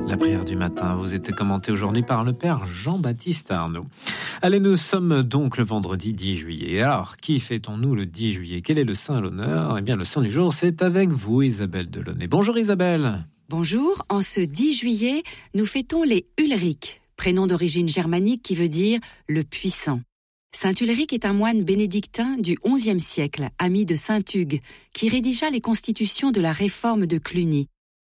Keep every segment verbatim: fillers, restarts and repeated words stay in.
La prière du matin vous était commentée aujourd'hui par le Père Jean-Baptiste Arnaud. Allez, nous sommes donc le vendredi dix juillet. Alors, qui fêtons-nous le dix juillet? Quel est le saint à l'honneur? Eh bien, le saint du jour, c'est avec vous, Isabelle Delaunay. Bonjour Isabelle. Bonjour, en ce dix juillet, nous fêtons les Ulrich, prénom d'origine germanique qui veut dire « le puissant ». Saint Ulrich est un moine bénédictin du onzième siècle, ami de saint Hugues, qui rédigea les constitutions de la réforme de Cluny.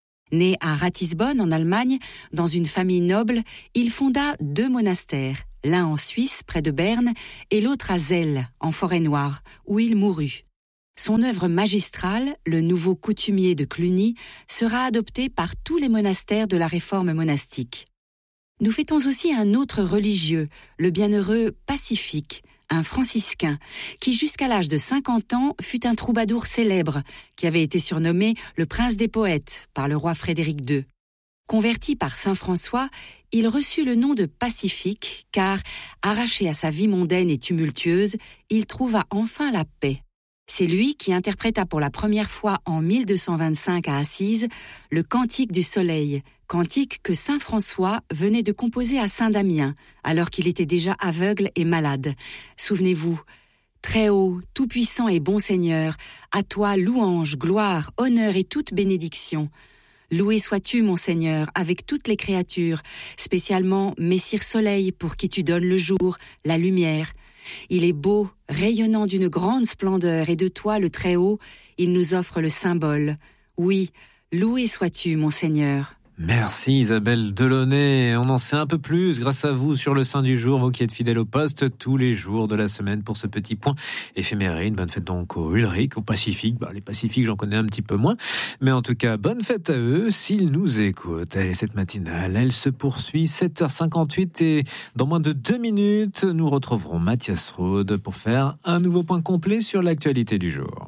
Né à Ratisbonne, en Allemagne, dans une famille noble, il fonda deux monastères, l'un en Suisse, près de Berne, et l'autre à Zell, en Forêt-Noire, où il mourut. Son œuvre magistrale, le Nouveau coutumier de Cluny, sera adoptée par tous les monastères de la réforme monastique. Nous fêtons aussi un autre religieux, le bienheureux Pacifique, un franciscain, qui jusqu'à l'âge de cinquante ans fut un troubadour célèbre, qui avait été surnommé le prince des poètes par le roi Frédéric deux. Converti par saint François, il reçut le nom de Pacifique, car, arraché à sa vie mondaine et tumultueuse, il trouva enfin la paix. C'est lui qui interpréta pour la première fois en mille deux cent vingt-cinq à Assise le Cantique du Soleil, cantique que saint François venait de composer à saint Damien, alors qu'il était déjà aveugle et malade. Souvenez-vous, « Très haut, tout-puissant et bon Seigneur, à toi louange, gloire, honneur et toute bénédiction. Loué sois-tu, mon Seigneur, avec toutes les créatures, spécialement Messire Soleil pour qui tu donnes le jour, la lumière. Il est beau, rayonnant d'une grande splendeur, et de toi, le Très-Haut, il nous offre le symbole. Oui, loué sois-tu, mon Seigneur. » Merci Isabelle Delaunay. On en sait un peu plus grâce à vous sur le Saint du jour, vous qui êtes fidèles au poste tous les jours de la semaine pour ce petit point éphéméride. Bonne fête donc aux Ulrich, aux Pacifiques. Bah, les Pacifiques, j'en connais un petit peu moins. Mais en tout cas, bonne fête à eux s'ils nous écoutent. Allez, cette matinale, elle se poursuit. sept heures cinquante-huit et dans moins de deux minutes, nous retrouverons Mathias Rode pour faire un nouveau point complet sur l'actualité du jour.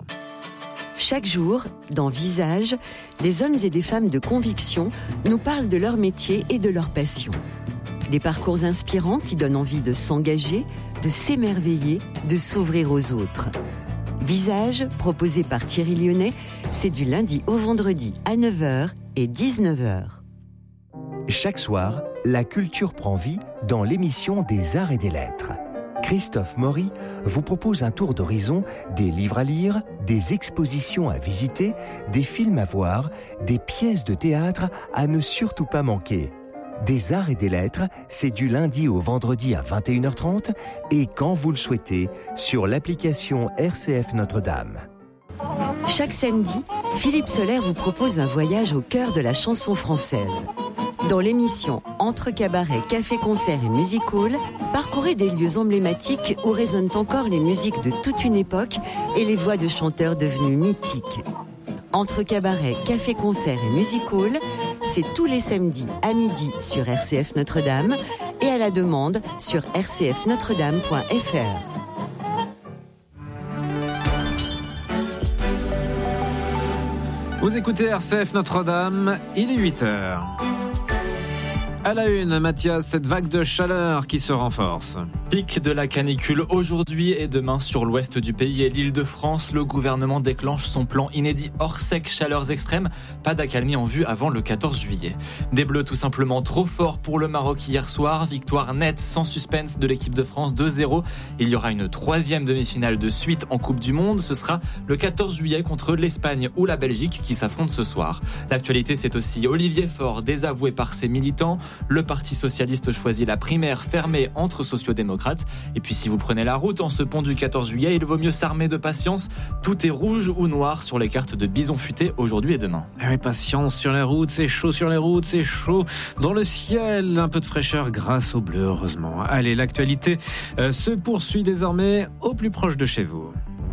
Chaque jour, dans Visage, des hommes et des femmes de conviction nous parlent de leur métier et de leur passion. Des parcours inspirants qui donnent envie de s'engager, de s'émerveiller, de s'ouvrir aux autres. Visage, proposé par Thierry Lyonnais, c'est du lundi au vendredi à neuf heures et dix-neuf heures. Chaque soir, la culture prend vie dans l'émission des Arts et des Lettres. Christophe Maury vous propose un tour d'horizon des livres à lire, des expositions à visiter, des films à voir, des pièces de théâtre à ne surtout pas manquer. Des Arts et des Lettres, c'est du lundi au vendredi à vingt et une heures trente et quand vous le souhaitez, sur l'application R C F Notre-Dame. Chaque samedi, Philippe Soler vous propose un voyage au cœur de la chanson française. Dans l'émission Entre cabaret, café-concert et music hall, parcourez des lieux emblématiques où résonnent encore les musiques de toute une époque et les voix de chanteurs devenus mythiques. Entre cabaret, café-concert et music hall, c'est tous les samedis à midi sur R C F Notre-Dame et à la demande sur r c f notre dame point f r. Vous écoutez R C F Notre-Dame, il est huit heures. À la une, Mathias, cette vague de chaleur qui se renforce. Pic de la canicule aujourd'hui et demain sur l'ouest du pays et l'Île-de-France. Le gouvernement déclenche son plan inédit hors sec, chaleurs extrêmes. Pas d'accalmie en vue avant le quatorze juillet. Des Bleus tout simplement trop forts pour le Maroc hier soir. Victoire nette sans suspense de l'équipe de France deux zéro. Il y aura une troisième demi-finale de suite en Coupe du Monde. Ce sera le quatorze juillet contre l'Espagne ou la Belgique qui s'affrontent ce soir. L'actualité, c'est aussi Olivier Faure désavoué par ses militants. Le Parti socialiste choisit la primaire fermée entre sociodémocrates. Et puis si vous prenez la route en ce pont du quatorze juillet, il vaut mieux s'armer de patience. Tout est rouge ou noir sur les cartes de Bison Futé aujourd'hui et demain. Ah oui, patience sur les routes, c'est chaud sur les routes, c'est chaud dans le ciel. Un peu de fraîcheur grâce au bleu, heureusement. Allez, l'actualité euh, se poursuit désormais au plus proche de chez vous.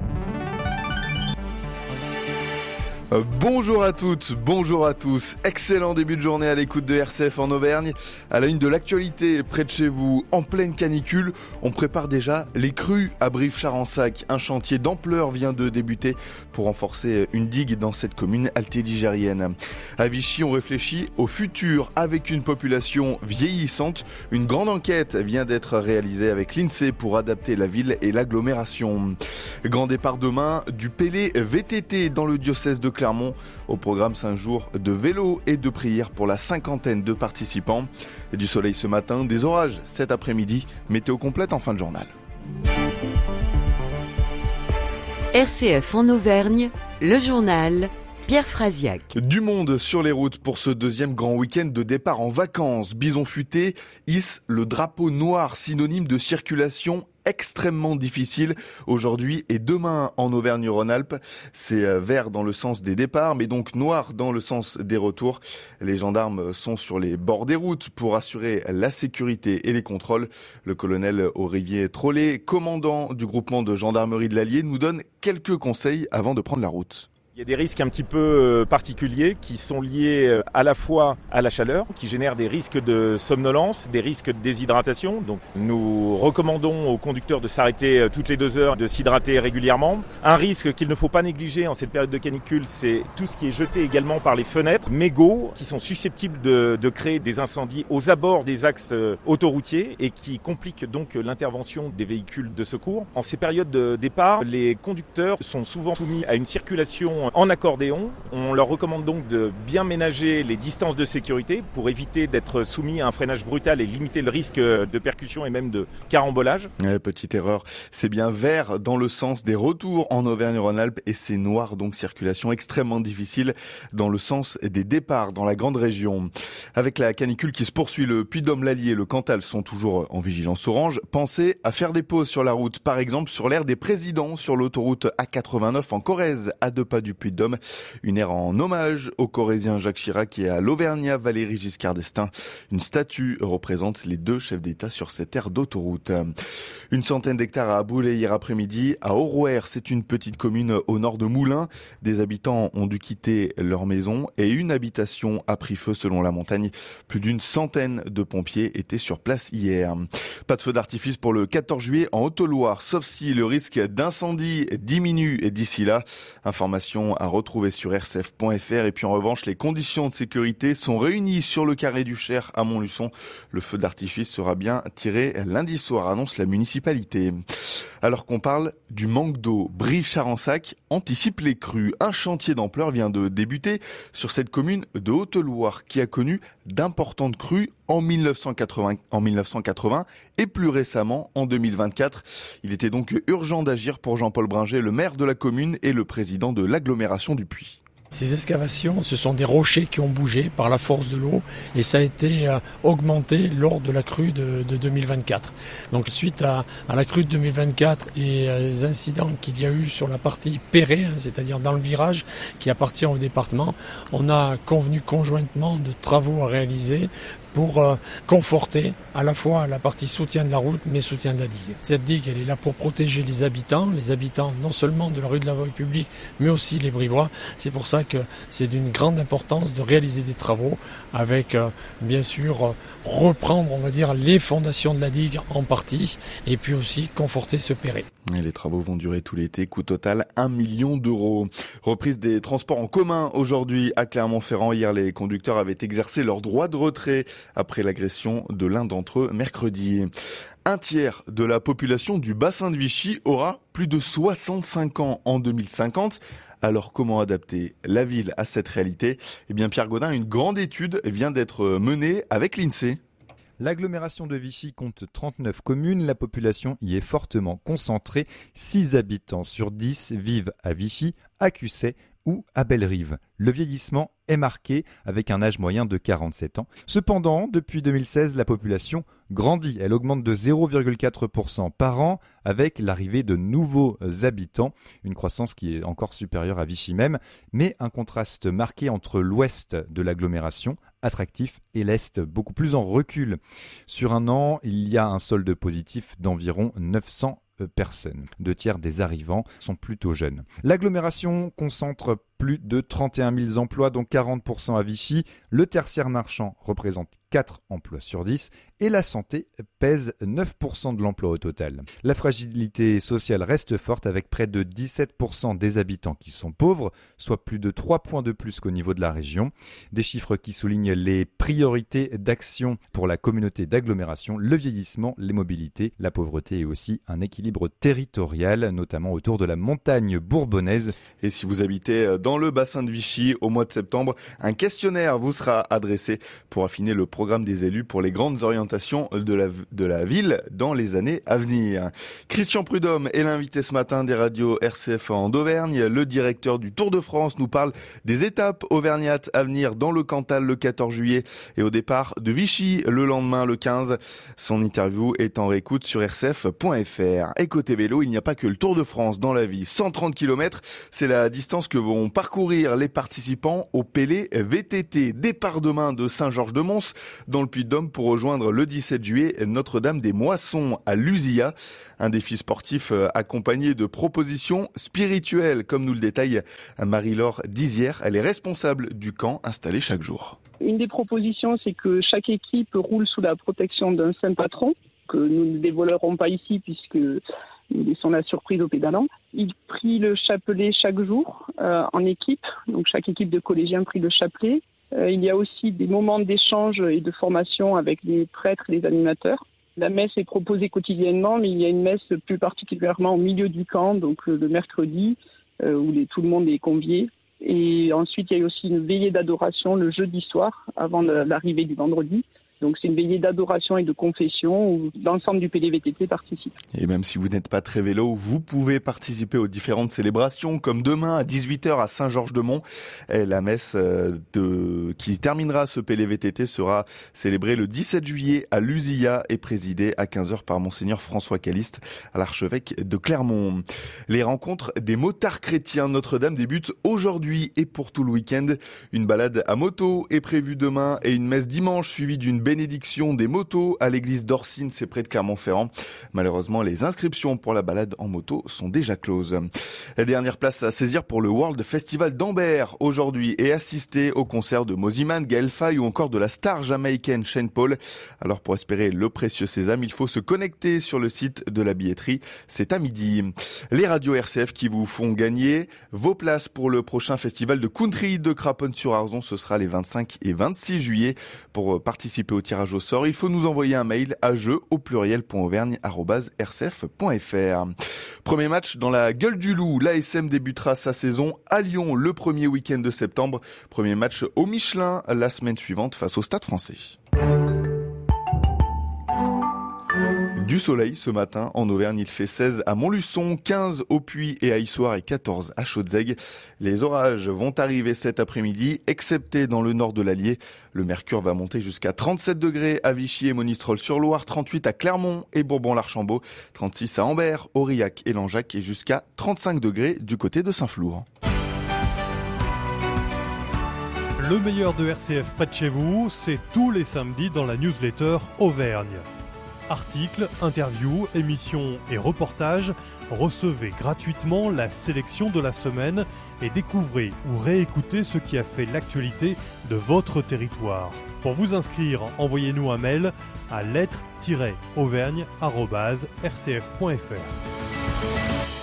Bonjour à toutes, bonjour à tous. Excellent début de journée à l'écoute de R C F en Auvergne. À la une de l'actualité près de chez vous, en pleine canicule, on prépare déjà les crues à Brive-Charensac. Un chantier d'ampleur vient de débuter pour renforcer une digue dans cette commune altédigérienne. À Vichy, on réfléchit au futur avec une population vieillissante. Une grande enquête vient d'être réalisée avec l'INSEE pour adapter la ville et l'agglomération. Grand départ demain du Pélé V T T dans le diocèse de Clermont. Clermont. Au programme cinq jours de vélo et de prière pour la cinquantaine de participants. Et du soleil ce matin, des orages cet après-midi. Météo complète en fin de journal. R C F en Auvergne, le journal Pierre Frasiac. Du monde sur les routes pour ce deuxième grand week-end de départ en vacances. Bison Futé hisse le drapeau noir, synonyme de circulation extrêmement difficile aujourd'hui et demain en Auvergne-Rhône-Alpes. C'est vert dans le sens des départs, mais donc noir dans le sens des retours. Les gendarmes sont sur les bords des routes pour assurer la sécurité et les contrôles. Le colonel Olivier Trollet, commandant du groupement de gendarmerie de l'Allier, nous donne quelques conseils avant de prendre la route. Il y a des risques un petit peu particuliers qui sont liés à la fois à la chaleur, qui génèrent des risques de somnolence, des risques de déshydratation. Donc nous recommandons aux conducteurs de s'arrêter toutes les deux heures, de s'hydrater régulièrement. Un risque qu'il ne faut pas négliger en cette période de canicule, c'est tout ce qui est jeté également par les fenêtres, mégots, qui sont susceptibles de, de créer des incendies aux abords des axes autoroutiers et qui compliquent donc l'intervention des véhicules de secours. En ces périodes de départ, les conducteurs sont souvent soumis à une circulation en accordéon. On leur recommande donc de bien ménager les distances de sécurité pour éviter d'être soumis à un freinage brutal et limiter le risque de percussion et même de carambolage. Ouais, petite erreur, c'est bien vert dans le sens des retours en Auvergne-Rhône-Alpes et c'est noir, donc circulation extrêmement difficile dans le sens des départs dans la grande région. Avec la canicule qui se poursuit, le Puy-de-Dôme, l'Allier et le Cantal sont toujours en vigilance orange. Pensez à faire des pauses sur la route, par exemple sur l'aire des Présidents sur l'autoroute A quatre-vingt-neuf en Corrèze, à deux pas du Puy-de-Dôme. Une aire en hommage au Corrézien Jacques Chirac et à l'Auvergnat Valéry Giscard d'Estaing. Une statue représente les deux chefs d'État sur cette aire d'autoroute. Une centaine d'hectares a brûlé hier après-midi à Aurouer. C'est une petite commune au nord de Moulins. Des habitants ont dû quitter leur maison et une habitation a pris feu selon la montagne. Plus d'une centaine de pompiers étaient sur place hier. Pas de feu d'artifice pour le quatorze juillet en Haute-Loire, sauf si le risque d'incendie diminue d'ici là. Information à retrouver sur r c f point f r. Et puis en revanche, les conditions de sécurité sont réunies sur le carré du Cher à Montluçon. Le feu d'artifice sera bien tiré lundi soir, annonce la municipalité. Alors qu'on parle du manque d'eau, Brive-Charensac anticipe les crues. Un chantier d'ampleur vient de débuter sur cette commune de Haute-Loire qui a connu d'importantes crues en mille neuf cent quatre-vingts, en mille neuf cent quatre-vingts et plus récemment en deux mille vingt-quatre. Il était donc urgent d'agir pour Jean-Paul Bringer, le maire de la commune et le président de l'agglomération du Puy. Ces excavations, ce sont des rochers qui ont bougé par la force de l'eau et ça a été euh, augmenté lors de la crue de, de deux mille vingt-quatre. Donc suite à, à la crue de deux mille vingt-quatre et euh, les incidents qu'il y a eu sur la partie Perret, hein, c'est-à-dire dans le virage qui appartient au département, on a convenu conjointement de travaux à réaliser pour euh, conforter à la fois la partie soutien de la route mais soutien de la digue. Cette digue, elle est là pour protéger les habitants, les habitants non seulement de la rue de la Voie publique mais aussi les Brivois. C'est pour ça que c'est d'une grande importance de réaliser des travaux avec euh, bien sûr euh, reprendre on va dire les fondations de la digue en partie et puis aussi conforter ce Perret. Et les travaux vont durer tout l'été, coût total un million d'euros. Reprise des transports en commun aujourd'hui à Clermont-Ferrand. Hier, les conducteurs avaient exercé leur droit de retrait après l'agression de l'un d'entre eux mercredi. Un tiers de la population du bassin de Vichy aura plus de soixante-cinq ans en deux mille cinquante. Alors comment adapter la ville à cette réalité ? Eh bien Pierre Gaudin, une grande étude vient d'être menée avec l'INSEE. L'agglomération de Vichy compte trente-neuf communes, la population y est fortement concentrée. six habitants sur dix vivent à Vichy, à Cusset ou à Bellerive. Le vieillissement est marqué avec un âge moyen de quarante-sept ans. Cependant, depuis deux mille seize, la population grandit. Elle augmente de zéro virgule quatre pour cent par an avec l'arrivée de nouveaux habitants. Une croissance qui est encore supérieure à Vichy même, mais un contraste marqué entre l'ouest de l'agglomération, attractif, et l'est beaucoup plus en recul. Sur un an, il y a un solde positif d'environ neuf cents personnes. Deux tiers des arrivants sont plutôt jeunes. L'agglomération concentre plus de trente et un mille emplois, dont quarante pour cent à Vichy. Le tertiaire marchand représente quatre emplois sur dix et la santé pèse neuf pour cent de l'emploi au total. La fragilité sociale reste forte avec près de dix-sept pour cent des habitants qui sont pauvres, soit plus de trois points de plus qu'au niveau de la région. Des chiffres qui soulignent les priorités d'action pour la communauté d'agglomération, le vieillissement, les mobilités, la pauvreté et aussi un équilibre territorial, notamment autour de la montagne bourbonnaise. Et si vous habitez dans dans le bassin de Vichy au mois de septembre. Un questionnaire vous sera adressé pour affiner le programme des élus pour les grandes orientations de la, de la ville dans les années à venir. Christian Prudhomme est l'invité ce matin des radios R C F en Auvergne. Le directeur du Tour de France nous parle des étapes auvergnates à venir dans le Cantal le quatorze juillet et au départ de Vichy le lendemain le quinze. Son interview est en réécoute sur r c f point f r. Et côté vélo, il n'y a pas que le Tour de France dans la vie. cent trente kilomètres, c'est la distance que vont parcourir les participants au Pélé V T T. Départ demain de Saint-Georges-de-Mons dans le Puy-de-Dôme pour rejoindre le dix-sept juillet Notre-Dame des Moissons à Lusia. Un défi sportif accompagné de propositions spirituelles, comme nous le détaille Marie-Laure Dizière. Elle est responsable du camp installé chaque jour. Une des propositions, c'est que chaque équipe roule sous la protection d'un saint patron, que nous ne dévoilerons pas ici puisque nous laissons la surprise aux pédalants. Ils prient le chapelet chaque jour euh, en équipe, donc chaque équipe de collégiens prie le chapelet. Euh, il y a aussi des moments d'échange et de formation avec les prêtres et les animateurs. La messe est proposée quotidiennement, mais il y a une messe plus particulièrement au milieu du camp, donc euh, le mercredi, euh, où les, tout le monde est convié. Et ensuite, il y a aussi une veillée d'adoration le jeudi soir, avant l'arrivée du vendredi. Donc c'est une veillée d'adoration et de confession où l'ensemble du P D V T T participe. Et même si vous n'êtes pas très vélo, vous pouvez participer aux différentes célébrations, comme demain à dix-huit heures à Saint-Georges-de-Mont. Et la messe de... qui terminera ce P D V T T sera célébrée le dix-sept juillet à Lusia et présidée à quinze heures par Monseigneur François Caliste à l'archevêque de Clermont. Les rencontres des motards chrétiens Notre-Dame débutent aujourd'hui et pour tout le week-end. Une balade à moto est prévue demain et une messe dimanche suivie d'une bénédiction des motos à l'église d'Orsine, c'est près de Clermont-Ferrand. Malheureusement, les inscriptions pour la balade en moto sont déjà closes. La dernière place à saisir pour le World Festival d'Ambert aujourd'hui et assister au concert de Mosiman, Gaël Faye ou encore de la star jamaïcaine Shane Paul. Alors pour espérer le précieux sésame, il faut se connecter sur le site de la billetterie. C'est à midi. Les radios R C F qui vous font gagner vos places pour le prochain festival de country de Craponne-sur-Arzon. Ce sera les vingt-cinq et vingt-six juillet. Pour participer au tirage au sort, il faut nous envoyer un mail à jeu au pluriel.auvergne arobase r c f point f r. Premier match dans la gueule du loup. L'A S M débutera sa saison à Lyon le premier week-end de septembre. Premier match au Michelin la semaine suivante face au Stade Français. Du soleil ce matin en Auvergne, il fait seize à Montluçon, quinze au Puy et à Issoire et quatorze à Chaudzègue. Les orages vont arriver cet après-midi, excepté dans le nord de l'Allier. Le mercure va monter jusqu'à trente-sept degrés à Vichy et Monistrol-sur-Loire, trente-huit à Clermont et Bourbon-l'Archambault, trente-six à Ambert, Aurillac et Langeac et jusqu'à trente-cinq degrés du côté de Saint-Flour. Le meilleur de R C F près de chez vous, c'est tous les samedis dans la newsletter Auvergne. Articles, interviews, émissions et reportages, recevez gratuitement la sélection de la semaine et découvrez ou réécoutez ce qui a fait l'actualité de votre territoire. Pour vous inscrire, envoyez-nous un mail à lettres tiret auvergne arobase r c f point f r.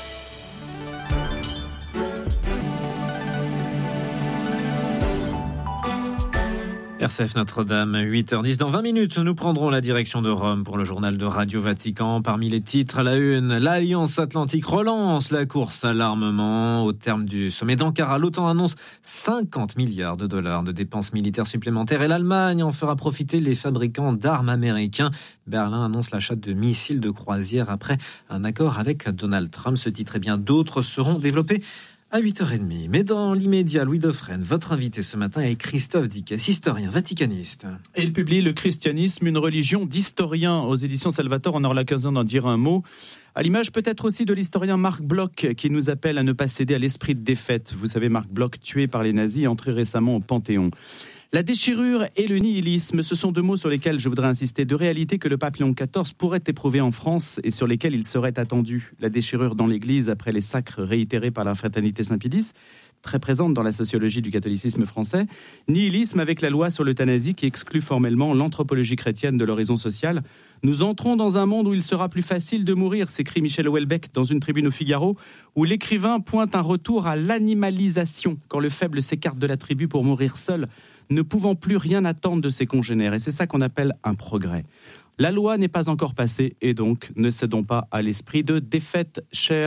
R C F Notre-Dame, huit heures dix. Dans vingt minutes, nous prendrons la direction de Rome pour le journal de Radio Vatican. Parmi les titres à la une, l'Alliance Atlantique relance la course à l'armement. Au terme du sommet d'Ankara, l'OTAN annonce cinquante milliards de dollars de dépenses militaires supplémentaires et l'Allemagne en fera profiter les fabricants d'armes américains. Berlin annonce l'achat de missiles de croisière après un accord avec Donald Trump. Ce titre et bien d'autres seront développés à huit heures trente. Mais dans l'immédiat, Louis Dauphren, votre invité ce matin est Christophe Dickès, historien vaticaniste. Et il publie Le christianisme, une religion d'historien aux éditions Salvator. On aura l'occasion d'en dire un mot. À l'image peut-être aussi de l'historien Marc Bloch qui nous appelle à ne pas céder à l'esprit de défaite. Vous savez, Marc Bloch, tué par les nazis, entré récemment au Panthéon. La déchirure et le nihilisme, ce sont deux mots sur lesquels je voudrais insister, deux réalités que le pape Léon quatorze pourrait éprouver en France et sur lesquelles il serait attendu. La déchirure dans l'Église après les sacres réitérés par la fraternité Saint-Pédis, très présente dans la sociologie du catholicisme français. Nihilisme avec la loi sur l'euthanasie qui exclut formellement l'anthropologie chrétienne de l'horizon social. Nous entrons dans un monde où il sera plus facile de mourir, s'écrit Michel Houellebecq dans une tribune au Figaro, où l'écrivain pointe un retour à l'animalisation, quand le faible s'écarte de la tribu pour mourir seul, ne pouvant plus rien attendre de ses congénères. Et c'est ça qu'on appelle un progrès. La loi n'est pas encore passée et donc ne cédons pas à l'esprit de défaite, cher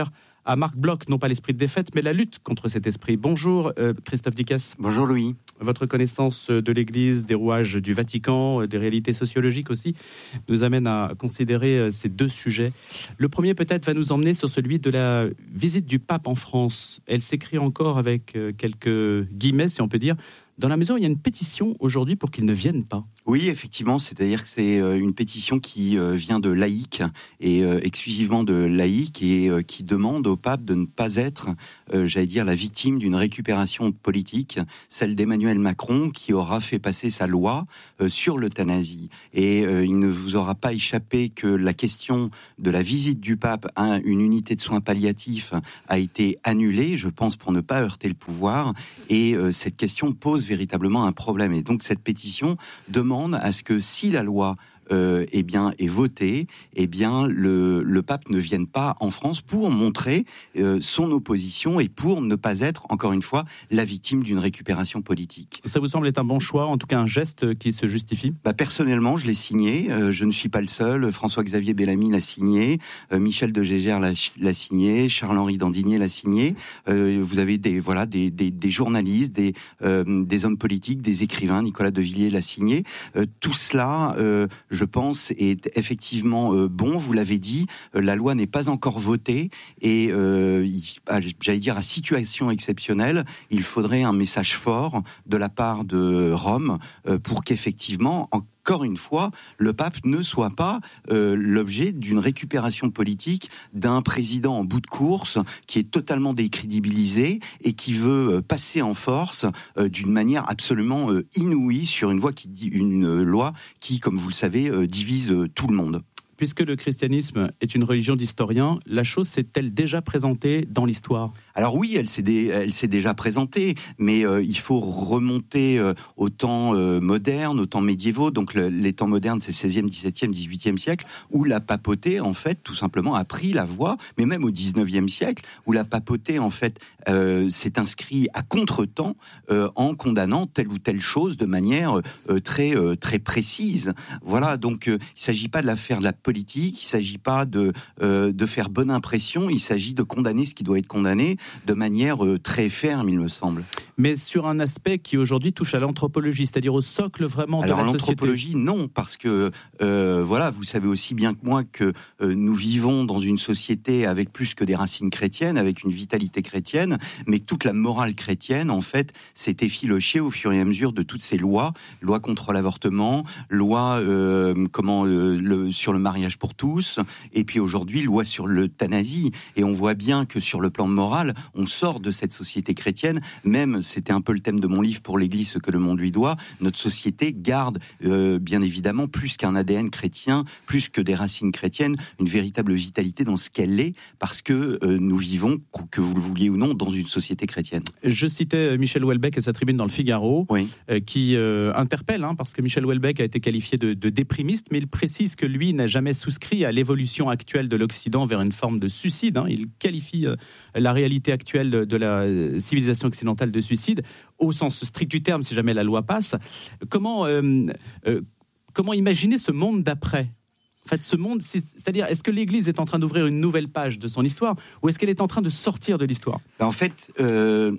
à Marc Bloch, non pas l'esprit de défaite, mais la lutte contre cet esprit. Bonjour euh, Christophe Dickès. Bonjour Louis. Votre connaissance de l'Église, des rouages du Vatican, des réalités sociologiques aussi, nous amène à considérer ces deux sujets. Le premier peut-être va nous emmener sur celui de la visite du pape en France. Elle s'écrit encore avec quelques guillemets, si on peut dire, dans la mesure où il y a une pétition aujourd'hui pour qu'il ne vienne pas. Oui, effectivement, c'est-à-dire que c'est une pétition qui vient de laïcs et exclusivement de laïcs et qui demande au pape de ne pas être, j'allais dire, la victime d'une récupération politique, celle d'Emmanuel Macron qui aura fait passer sa loi sur l'euthanasie. Et il ne vous aura pas échappé que la question de la visite du pape à une unité de soins palliatifs a été annulée, je pense, pour ne pas heurter le pouvoir. Et cette question pose véritablement un problème. Et donc cette pétition demande à ce que si la loi euh, eh bien, est votée, eh bien, le, le pape ne vienne pas en France pour montrer euh, son opposition et pour ne pas être, encore une fois, la victime d'une récupération politique. Ça vous semble être un bon choix, en tout cas un geste qui se justifie ? Bah, personnellement, je l'ai signé, euh, je ne suis pas le seul, François-Xavier Bellamy l'a signé, euh, Michel de Gégère l'a, l'a signé, Charles-Henri Dandinier l'a signé, euh, vous avez des, voilà, des, des, des journalistes, des, euh, des hommes politiques, des écrivains, Nicolas de Villiers l'a signé, euh, tout cela, euh, je pense, est effectivement euh, bon. Vous l'avez dit, euh, la loi n'est pas encore votée et, euh, il, j'allais dire, à situation exceptionnelle, il faudrait un message fort de la part de Rome euh, pour qu'effectivement, en encore une fois, le pape ne soit pas euh, l'objet d'une récupération politique d'un président en bout de course qui est totalement décrédibilisé et qui veut euh, passer en force euh, d'une manière absolument euh, inouïe sur une, voie qui, une euh, loi qui, comme vous le savez, euh, divise euh, tout le monde. Puisque le christianisme est une religion d'historiens, la chose s'est-elle déjà présentée dans l'histoire ? Alors oui, elle s'est, dé, elle s'est déjà présentée, mais euh, il faut remonter euh, aux temps euh, modernes, aux temps médiévaux. Donc le, les temps modernes, c'est seizième, dix-septième, dix-huitième siècle, où la papauté, en fait, tout simplement a pris la voie, mais même au dix-neuvième siècle, où la papauté, en fait, euh, s'est inscrite à contre-temps euh, en condamnant telle ou telle chose de manière euh, très, euh, très précise. Voilà, donc euh, il ne s'agit pas de la faire de la politique, il ne s'agit pas de, euh, de faire bonne impression, il s'agit de condamner ce qui doit être condamné de manière euh, très ferme, il me semble. Mais sur un aspect qui aujourd'hui touche à l'anthropologie, c'est-à-dire au socle vraiment de Alors, la société. Alors l'anthropologie, non, parce que euh, voilà, vous savez aussi bien que moi que euh, nous vivons dans une société avec plus que des racines chrétiennes, avec une vitalité chrétienne, mais toute la morale chrétienne, en fait, s'est effilochée au fur et à mesure de toutes ces lois, loi contre l'avortement, loi euh, comment euh, le, sur le mariage pour tous, et puis aujourd'hui, loi sur l'euthanasie. Et on voit bien que sur le plan moral, on sort de cette société chrétienne, même, c'était un peu le thème de mon livre pour l'Église, ce que le monde lui doit, notre société garde, euh, bien évidemment, plus qu'un A D N chrétien, plus que des racines chrétiennes, une véritable vitalité dans ce qu'elle est, parce que euh, nous vivons, que vous le vouliez ou non, dans une société chrétienne. Je citais Michel Houellebecq et sa tribune dans le Figaro, oui. euh, qui euh, interpelle, hein, parce que Michel Houellebecq a été qualifié de, de déprimiste, mais il précise que lui n'a jamais souscrit à l'évolution actuelle de l'Occident vers une forme de suicide. Hein. Il qualifie euh, la réalité actuelle de, de la civilisation occidentale de suicide, au sens strict du terme, si jamais la loi passe. Comment, euh, euh, comment imaginer ce monde d'après ? En fait, ce monde, c'est-à-dire, est-ce que l'Église est en train d'ouvrir une nouvelle page de son histoire, ou est-ce qu'elle est en train de sortir de l'histoire ? En fait... Euh...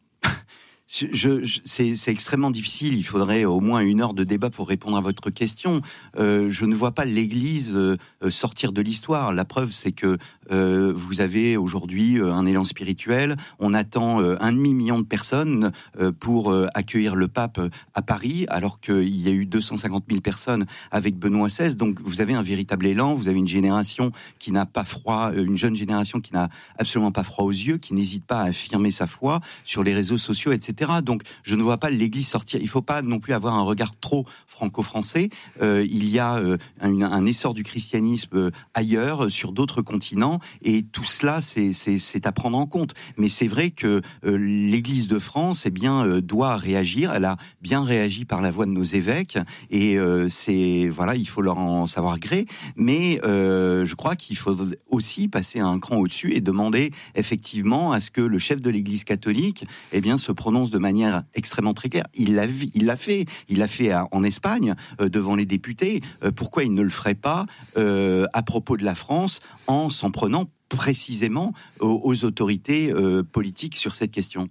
Je, je, c'est, c'est extrêmement difficile. Il faudrait au moins une heure de débat pour répondre à votre question. Euh, je ne vois pas l'Église euh, sortir de l'histoire. La preuve, c'est que euh, vous avez aujourd'hui un élan spirituel. On attend euh, un demi-million de personnes euh, pour euh, accueillir le pape à Paris, alors qu'il y a eu deux cent cinquante mille personnes avec Benoît seize. Donc vous avez un véritable élan. Vous avez une génération qui n'a pas froid, une jeune génération qui n'a absolument pas froid aux yeux, qui n'hésite pas à affirmer sa foi sur les réseaux sociaux, et cetera. Donc, je ne vois pas l'Église sortir. Il ne faut pas non plus avoir un regard trop franco-français. Euh, il y a euh, un, un essor du christianisme euh, ailleurs, sur d'autres continents, et tout cela, c'est, c'est, c'est à prendre en compte. Mais c'est vrai que euh, l'Église de France, eh bien, euh, doit réagir. Elle a bien réagi par la voix de nos évêques, et euh, c'est voilà, il faut leur en savoir gré. Mais euh, je crois qu'il faut aussi passer un cran au-dessus et demander effectivement à ce que le chef de l'Église catholique, eh bien, se prononce de manière extrêmement très claire. Il l'a, il l'a fait. Il l'a fait à, en Espagne, euh, devant les députés. Euh, pourquoi il ne le ferait pas euh, à propos de la France, en s'en prenant précisément aux, aux autorités euh, politiques sur cette question.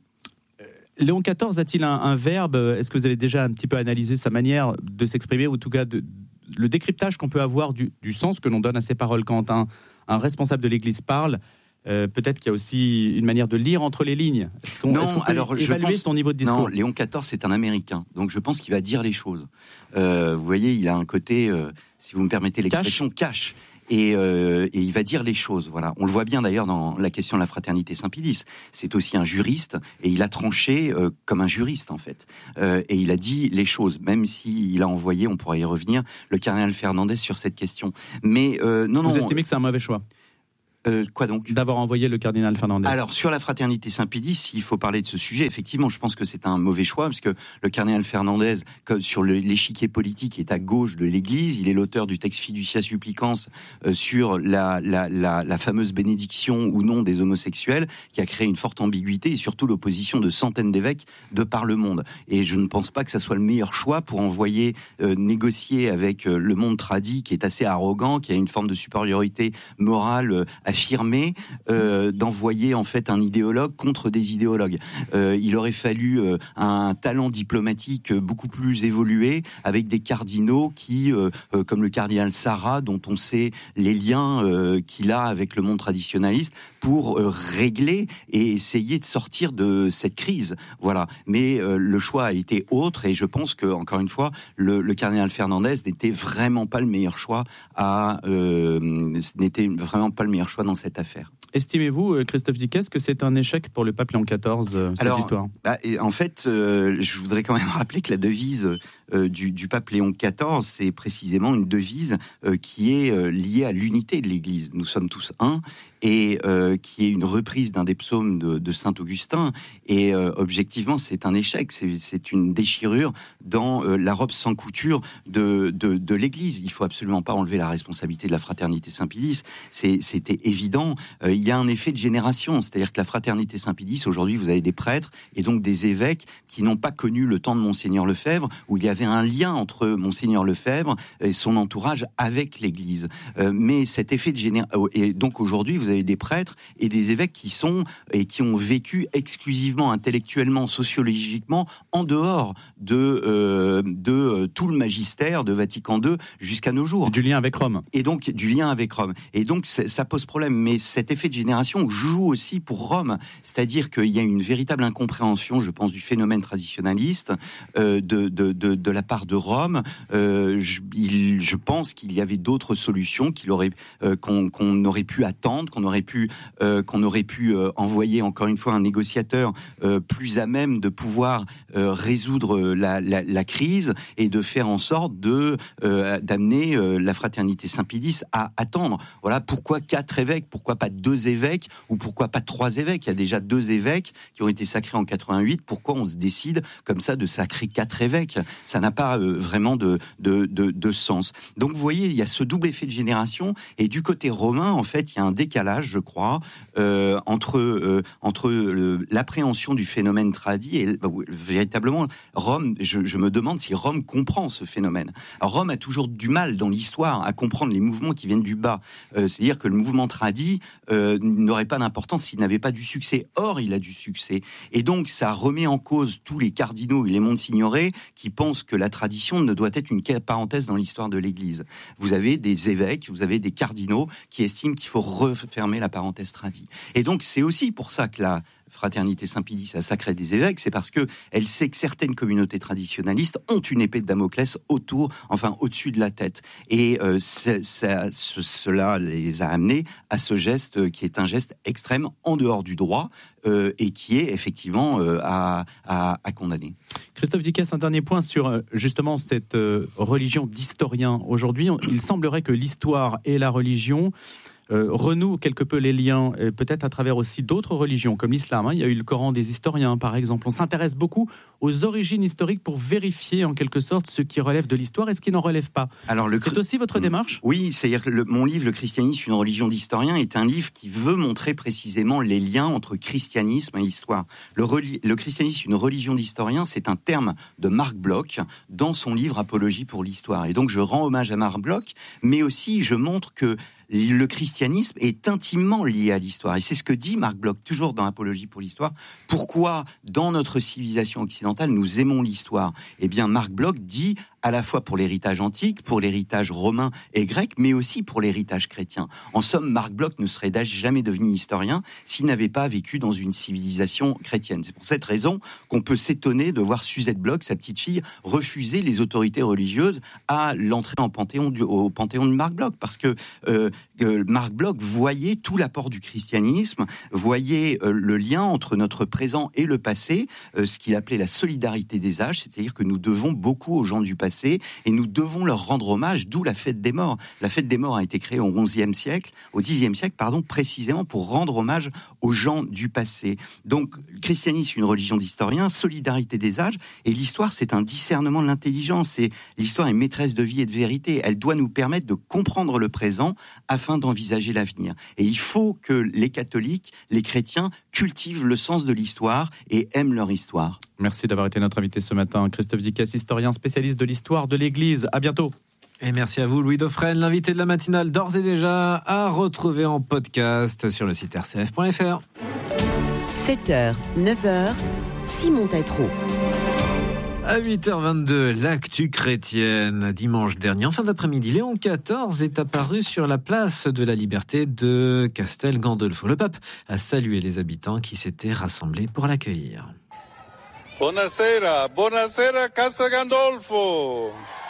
Léon quatorze a-t-il un, un verbe ? Est-ce que vous avez déjà un petit peu analysé sa manière de s'exprimer, ou en tout cas de, le décryptage qu'on peut avoir du, du sens que l'on donne à ces paroles quand un, un responsable de l'Église parle ? Euh, peut-être qu'il y a aussi une manière de lire entre les lignes. Est-ce qu'on, non, est-ce qu'on peut alors, évaluer je pense, son niveau de discours ? Non, Léon quatorze, c'est un Américain, donc je pense qu'il va dire les choses. Euh, vous voyez, il a un côté, euh, si vous me permettez l'expression, cash. Et, euh, et il va dire les choses. Voilà, on le voit bien d'ailleurs dans la question de la fraternité Saint-Pédis. C'est aussi un juriste et il a tranché euh, comme un juriste en fait. Euh, et il a dit les choses, même s'il a envoyé, on pourrait y revenir, le cardinal Fernandez sur cette question. Mais euh, non, vous non. Vous estimez que c'est un mauvais choix ? Euh, quoi donc ? D'avoir envoyé le cardinal Fernandez. Alors, sur la fraternité Saint-Pédis, il faut parler de ce sujet. Effectivement, je pense que c'est un mauvais choix, parce que le cardinal Fernandez, sur le, l'échiquier politique, est à gauche de l'Église. Il est l'auteur du texte Fiducia Supplicans euh, sur la, la, la, la fameuse bénédiction ou non des homosexuels, qui a créé une forte ambiguïté et surtout l'opposition de centaines d'évêques de par le monde. Et je ne pense pas que ça soit le meilleur choix pour envoyer euh, négocier avec euh, le monde tradi, qui est assez arrogant, qui a une forme de supériorité morale euh, affirmé euh, d'envoyer en fait un idéologue contre des idéologues. Euh, il aurait fallu euh, un talent diplomatique beaucoup plus évolué, avec des cardinaux qui, euh, euh, comme le cardinal Sarah, dont on sait les liens euh, qu'il a avec le monde traditionnaliste, pour euh, régler et essayer de sortir de cette crise. Voilà. Mais euh, le choix a été autre, et je pense que, encore une fois, le, le cardinal Fernandez n'était vraiment pas le meilleur choix à, euh, n'était vraiment pas le meilleur choix dans cette affaire. Estimez-vous, Christophe Dickès, que c'est un échec pour le pape Léon quatorze, euh, cette Alors, histoire ? bah, et en fait, euh, je voudrais quand même rappeler que la devise euh, du, du pape Léon quatorze, c'est précisément une devise euh, qui est euh, liée à l'unité de l'Église. Nous sommes tous un, et euh, qui est une reprise d'un des psaumes de, de Saint Augustin. Et euh, objectivement, c'est un échec, c'est, c'est une déchirure dans euh, la robe sans couture de, de, de l'Église. Il faut absolument pas enlever la responsabilité de la fraternité Saint-Pédis. C'est, c'était évident. Euh, il y a un effet de génération, c'est-à-dire que la fraternité Saint-Pédis, aujourd'hui, vous avez des prêtres et donc des évêques qui n'ont pas connu le temps de Monseigneur Lefebvre, où il y avait un lien entre Monseigneur Lefebvre et son entourage avec l'Église. Euh, mais cet effet de génération... Et donc aujourd'hui, vous avez des prêtres et des évêques qui sont et qui ont vécu exclusivement, intellectuellement, sociologiquement, en dehors de, euh, de euh, tout le magistère de Vatican deux jusqu'à nos jours. Du lien avec Rome. Et donc, du lien avec Rome. Et donc, ça pose problème. Mais cet effet de génération joue aussi pour Rome. C'est-à-dire qu'il y a une véritable incompréhension, je pense, du phénomène traditionnaliste euh, de, de, de, de la part de Rome. Euh, je, il, je pense qu'il y avait d'autres solutions qu'il aurait, euh, qu'on, qu'on aurait pu attendre, qu'on aurait pu, euh, qu'on aurait pu euh, envoyer, encore une fois, un négociateur euh, plus à même de pouvoir euh, résoudre la, la, la crise et de faire en sorte de, euh, d'amener euh, la fraternité Saint-Pédis à attendre. Voilà, pourquoi quatre évêques ? Pourquoi pas deux évêques, ou pourquoi pas trois évêques ? Il y a déjà deux évêques qui ont été sacrés en quatre-vingt-huit. Pourquoi on se décide comme ça de sacrer quatre évêques ? Ça n'a pas euh, vraiment de, de, de, de sens. Donc vous voyez, il y a ce double effet de génération, et du côté romain, en fait, il y a un décalage, je crois, euh, entre, euh, entre euh, l'appréhension du phénomène tradi et bah, véritablement Rome. Je, je me demande si Rome comprend ce phénomène. Alors, Rome a toujours du mal dans l'histoire à comprendre les mouvements qui viennent du bas. Euh, c'est-à-dire que le mouvement tradi euh, n'aurait pas d'importance s'il n'avait pas du succès. Or, il a du succès. Et donc, ça remet en cause tous les cardinaux et les monsignorés qui pensent que la tradition ne doit être une parenthèse dans l'histoire de l'Église. Vous avez des évêques, vous avez des cardinaux qui estiment qu'il faut refermer la parenthèse tradi. Et donc, c'est aussi pour ça que la fraternité Saint-Pédis a sacré des évêques, c'est parce que elle sait que certaines communautés traditionnalistes ont une épée de Damoclès autour, enfin au-dessus de la tête. Et euh, ça, ça, ce, cela les a amenés à ce geste qui est un geste extrême en dehors du droit euh, et qui est effectivement euh, à, à, à condamner. Christophe Dickès, un dernier point sur justement cette euh, religion d'historien. Aujourd'hui, il semblerait que l'histoire et la religion Euh, renoue quelque peu les liens, euh, peut-être à travers aussi d'autres religions, comme l'islam. Hein. Il y a eu le Coran des historiens, par exemple. On s'intéresse beaucoup aux origines historiques pour vérifier, en quelque sorte, ce qui relève de l'histoire et ce qui n'en relève pas. Alors, le... C'est aussi votre démarche ? Oui, c'est-à-dire que le, mon livre, Le christianisme, une religion d'historien, est un livre qui veut montrer précisément les liens entre christianisme et histoire. Le, reli... le christianisme, une religion d'historien, c'est un terme de Marc Bloch dans son livre Apologie pour l'histoire. Et donc, je rends hommage à Marc Bloch, mais aussi je montre que le christianisme est intimement lié à l'histoire. Et c'est ce que dit Marc Bloch, toujours dans Apologie pour l'histoire. Pourquoi, dans notre civilisation occidentale, nous aimons l'histoire ? Eh bien, Marc Bloch dit, à la fois pour l'héritage antique, pour l'héritage romain et grec, mais aussi pour l'héritage chrétien. En somme, Marc Bloch ne serait jamais devenu historien s'il n'avait pas vécu dans une civilisation chrétienne. C'est pour cette raison qu'on peut s'étonner de voir Suzette Bloch, sa petite fille, refuser les autorités religieuses à l'entrée en panthéon du, au panthéon de Marc Bloch, parce que euh, euh, Marc Bloch voyait tout l'apport du christianisme, voyait euh, le lien entre notre présent et le passé, euh, ce qu'il appelait la solidarité des âges, c'est-à-dire que nous devons beaucoup aux gens du passé et nous devons leur rendre hommage, d'où la fête des morts. La fête des morts a été créée au onzième siècle, au dixième siècle, pardon, précisément pour rendre hommage aux gens du passé. Donc, le christianisme, une religion d'historiens, solidarité des âges, et l'histoire, c'est un discernement de l'intelligence. Et l'histoire est maîtresse de vie et de vérité. Elle doit nous permettre de comprendre le présent afin d'envisager l'avenir. Et il faut que les catholiques, les chrétiens, cultivent le sens de l'histoire et aiment leur histoire. Merci d'avoir été notre invité ce matin. Christophe Dickès, historien spécialiste de l'histoire de l'Église. À bientôt. Et merci à vous, Louis Dauphren, l'invité de la matinale, d'ores et déjà à retrouver en podcast sur le site r c f point f r. sept heures, neuf heures, Simon Tétrault. À huit heures vingt-deux, l'actu chrétienne. Dimanche dernier, en fin d'après-midi, Léon quatorze est apparu sur la place de la Liberté de Castel Gandolfo. Le pape a salué les habitants qui s'étaient rassemblés pour l'accueillir. Buonasera, buonasera Castel Gandolfo.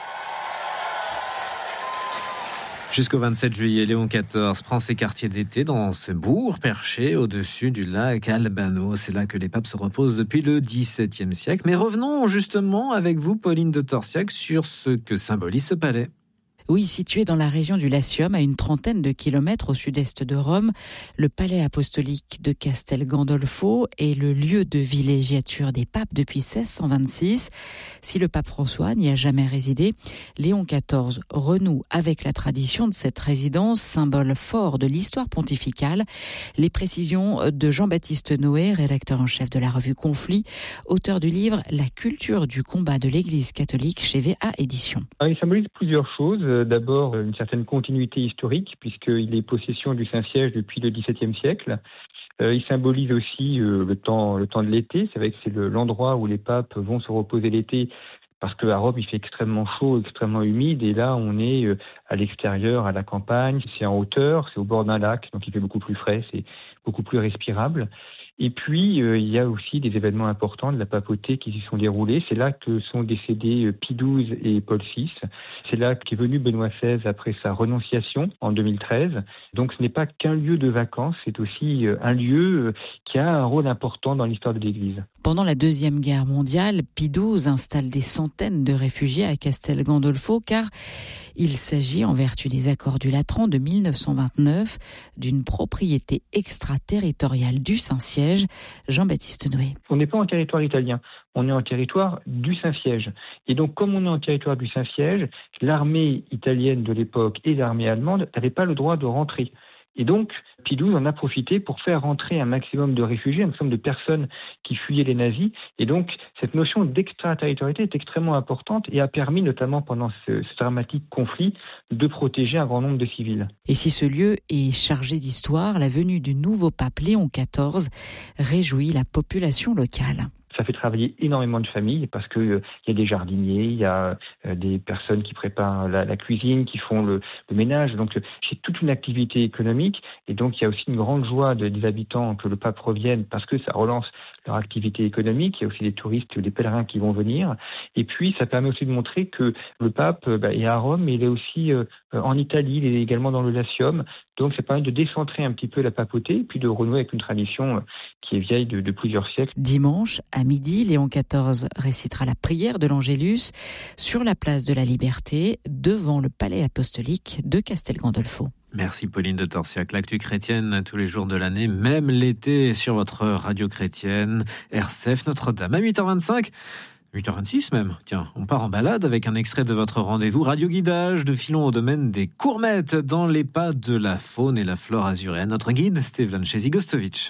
Jusqu'au vingt-sept juillet, Léon quatorze prend ses quartiers d'été dans ce bourg perché au-dessus du lac Albano. C'est là que les papes se reposent depuis le dix-septième siècle. Mais revenons justement avec vous, Pauline de Torsiac, sur ce que symbolise ce palais. Oui, situé dans la région du Latium, à une trentaine de kilomètres au sud-est de Rome, le palais apostolique de Castel Gandolfo est le lieu de villégiature des papes depuis seize cent vingt-six. Si le pape François n'y a jamais résidé, Léon quatorze renoue avec la tradition de cette résidence, symbole fort de l'histoire pontificale. Les précisions de Jean-Baptiste Noé, rédacteur en chef de la revue Conflit, auteur du livre « La culture du combat de l'Église catholique » chez V A Éditions. Il symbolise plusieurs choses. D'abord, une certaine continuité historique, puisqu'il est possession du Saint-Siège depuis le dix-septième siècle. Euh, il symbolise aussi euh, le temps, le temps de l'été. C'est vrai que c'est le, l'endroit où les papes vont se reposer l'été, parce qu'à Rome, il fait extrêmement chaud, extrêmement humide, et là, on est euh, à l'extérieur, à la campagne, c'est en hauteur, c'est au bord d'un lac, donc il fait beaucoup plus frais, c'est beaucoup plus respirable. Et puis, euh, il y a aussi des événements importants de la papauté qui s'y sont déroulés. C'est là que sont décédés euh, Pie douze et Paul six. C'est là qu'est venu Benoît seize après sa renonciation en deux mille treize. Donc, ce n'est pas qu'un lieu de vacances, c'est aussi euh, un lieu euh, qui a un rôle important dans l'histoire de l'Église. Pendant la Deuxième Guerre mondiale, Pie douze installe des centaines de réfugiés à Castel Gandolfo, car il s'agit, en vertu des accords du Latran de mille neuf cent vingt-neuf, d'une propriété extraterritoriale du Saint-Siège. Jean-Baptiste Noé. On n'est pas en territoire italien, on est en territoire du Saint-Siège. Et donc, comme on est en territoire du Saint-Siège, l'armée italienne de l'époque et l'armée allemande n'avaient pas le droit de rentrer. Et donc, Pie douze en a profité pour faire rentrer un maximum de réfugiés, un maximum de personnes qui fuyaient les nazis. Et donc, cette notion d'extraterritorialité est extrêmement importante et a permis, notamment pendant ce, ce dramatique conflit, de protéger un grand nombre de civils. Et si ce lieu est chargé d'histoire, la venue du nouveau pape Léon quatorze réjouit la population locale. Ça fait travailler énormément de familles parce que euh, y a des jardiniers, il y a euh, des personnes qui préparent la, la cuisine, qui font le, le ménage. Donc, euh, c'est toute une activité économique. Et donc, il y a aussi une grande joie de, des habitants que le pape revienne parce que ça relance leur activité économique. Il y a aussi des touristes, des pèlerins qui vont venir. Et puis, ça permet aussi de montrer que le pape euh, bah, est à Rome, mais il est aussi euh, en Italie, il est également dans le Latium. Donc, ça permet de décentrer un petit peu la papauté et puis de renouer avec une tradition euh, qui est vieille de, de plusieurs siècles. Dimanche, à midi, Léon quatorze récitera la prière de l'Angélus sur la place de la Liberté, devant le palais apostolique de Castel Gandolfo. Merci Pauline de Torsiac. L'actu chrétienne tous les jours de l'année, même l'été, sur votre radio chrétienne R C F Notre-Dame. À huit heures vingt-cinq, huit heures vingt-six même. Tiens, on part en balade avec un extrait de votre rendez-vous radio guidage de Filon au domaine des Courmettes, dans les pas de la faune et la flore azuréenne. Notre guide, Stevan Chesigostovic.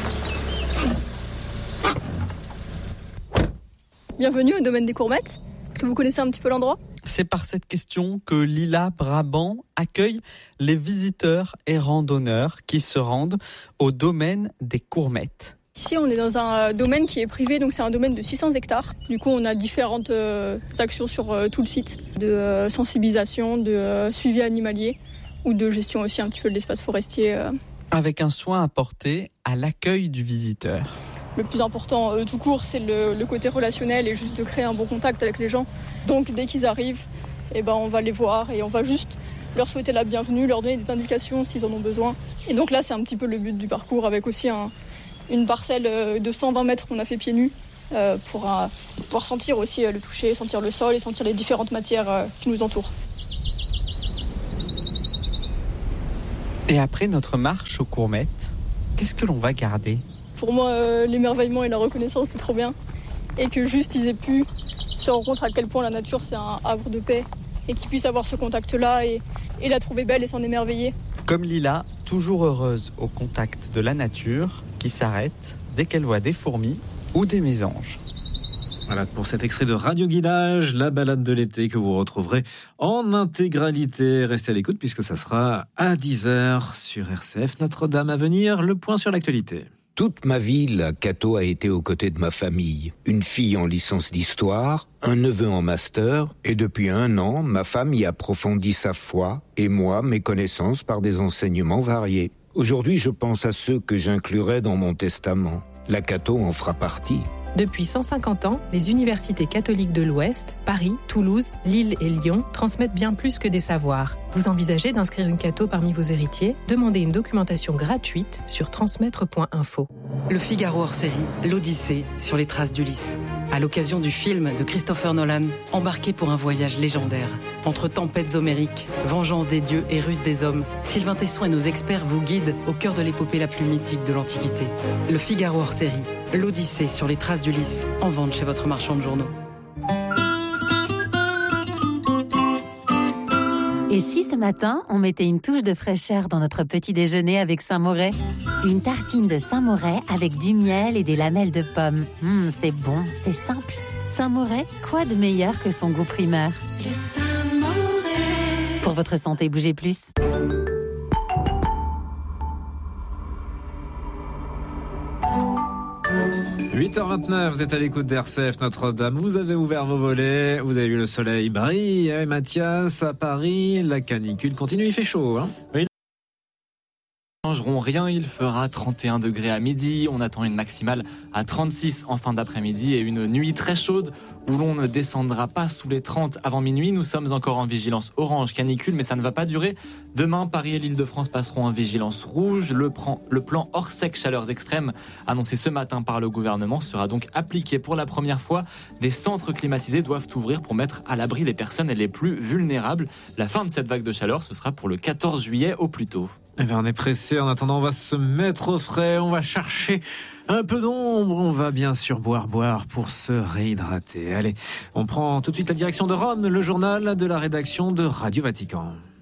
Bienvenue au domaine des Courmettes. Est-ce que vous connaissez un petit peu l'endroit ? C'est par cette question que l'Îla Brabant accueille les visiteurs et randonneurs qui se rendent au domaine des Courmettes. Ici, on est dans un domaine qui est privé, donc c'est un domaine de six cents hectares. Du coup, on a différentes euh, actions sur euh, tout le site, de euh, sensibilisation, de euh, suivi animalier ou de gestion aussi un petit peu de l'espace forestier. Euh. Avec un soin apporté à l'accueil du visiteur. Le plus important euh, tout court, c'est le, le côté relationnel et juste de créer un bon contact avec les gens. Donc dès qu'ils arrivent, eh ben, on va les voir et on va juste leur souhaiter la bienvenue, leur donner des indications s'ils en ont besoin. Et donc là, c'est un petit peu le but du parcours, avec aussi un, une parcelle de cent vingt mètres qu'on a fait pieds nus euh, pour euh, pouvoir sentir aussi euh, le toucher, sentir le sol et sentir les différentes matières euh, qui nous entourent. Et après notre marche aux Courmettes, qu'est-ce que l'on va garder ? Pour moi, euh, l'émerveillement et la reconnaissance, c'est trop bien. Et que juste ils aient pu se rendre compte à quel point la nature, c'est un havre de paix. Et qu'ils puissent avoir ce contact-là et, et la trouver belle et s'en émerveiller. Comme Lila, toujours heureuse au contact de la nature, qui s'arrête dès qu'elle voit des fourmis ou des mésanges. Voilà pour cet extrait de Radio Guidage, la balade de l'été que vous retrouverez en intégralité. Restez à l'écoute puisque ça sera à dix heures sur R C F. Notre-Dame à venir, le point sur l'actualité. Toute ma vie, la Cato a été aux côtés de ma famille. Une fille en licence d'histoire, un neveu en master, et depuis un an, ma femme y approfondit sa foi, et moi, mes connaissances par des enseignements variés. Aujourd'hui, je pense à ceux que j'inclurai dans mon testament. La Cato en fera partie. Depuis cent cinquante ans, les universités catholiques de l'Ouest, Paris, Toulouse, Lille et Lyon transmettent bien plus que des savoirs. Vous envisagez d'inscrire une Cato parmi vos héritiers ? Demandez une documentation gratuite sur transmettre point info. Le Figaro hors série, l'Odyssée sur les traces d'Ulysse. À l'occasion du film de Christopher Nolan, embarqué pour un voyage légendaire. Entre tempêtes homériques, vengeance des dieux et ruse des hommes, Sylvain Tesson et nos experts vous guident au cœur de l'épopée la plus mythique de l'Antiquité. Le Figaro hors série, l'Odyssée sur les traces d'Ulysse, en vente chez votre marchand de journaux. Et si ce matin, on mettait une touche de fraîcheur dans notre petit déjeuner avec Saint-Moret ? Une tartine de Saint-Moret avec du miel et des lamelles de pommes. Mmh, c'est bon, c'est simple. Saint-Moret, quoi de meilleur que son goût primaire ? Le Saint-Moret. Pour votre santé, bougez plus. huit heures vingt-neuf, vous êtes à l'écoute d'R C F Notre-Dame. Vous avez ouvert vos volets, vous avez vu le soleil briller. Mathias, à Paris, la canicule continue, il fait chaud. Hein oui. Ne changeront rien, il fera trente et un degrés à midi. On attend une maximale à trente-six en fin d'après-midi et une nuit très chaude où l'on ne descendra pas sous les trente avant minuit. Nous sommes encore en vigilance orange canicule, mais ça ne va pas durer. Demain, Paris et l'Île-de-France passeront en vigilance rouge. Le, plan, le plan hors sec chaleurs extrêmes annoncé ce matin par le gouvernement sera donc appliqué pour la première fois. Des centres climatisés doivent ouvrir pour mettre à l'abri les personnes les plus vulnérables. La fin de cette vague de chaleur, ce sera pour le quatorze juillet au plus tôt. Eh bien, on est pressé. En attendant, on va se mettre au frais. On va chercher un peu d'ombre. On va bien sûr boire, boire pour se réhydrater. Allez, on prend tout de suite la direction de Rome, le journal de la rédaction de Radio Vatican.